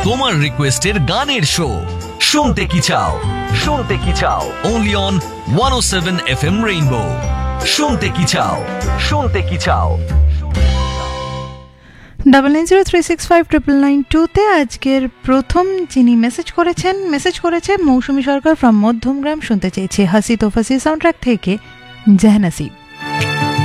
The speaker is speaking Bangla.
তোমার রিকোয়েস্টের গানের শো শুনতে কি চাও, শুনতে কি চাও, অনলি অন 107 FM রেইনবো। শুনতে কি চাও, শুনতে কি চাও। 9903659992 আজকের প্রথম যিনি মেসেজ করেছে মৌসুমী সরকার ফ্রম মধ্যমগ্রাম, শুনতে চেয়েছে হাসি তো ফাসি সাউন্ডট্র্যাক থেকে জাহানাসি।